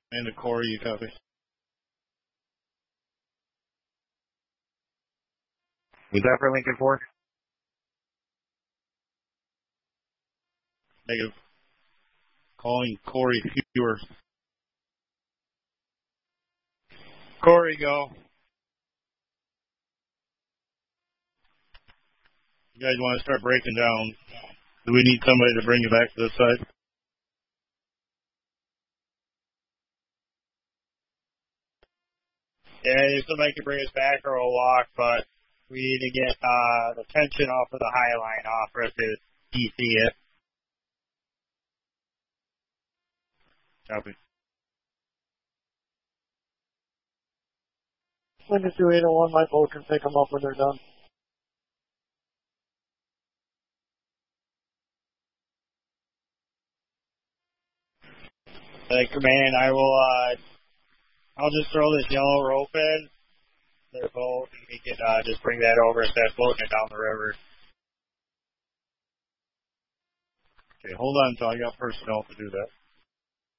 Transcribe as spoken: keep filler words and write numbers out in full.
And the Corey, you copy. Was that for Lincoln Fork? Negative. Calling Corey Fewer. Corey, go. You guys want to start breaking down? Do we need somebody to bring you back to this side? Yeah, if somebody can bring us back or we'll walk, but we need to get uh, the tension off of the high line off for us to D C it. Copy. When the two eight oh one, my boat can pick them up when they're done. Hey, command, I will, uh, I'll just throw this yellow rope in, their boat, and we can, uh, just bring that over instead of floating it down the river. Okay, hold on until I got personnel to do that.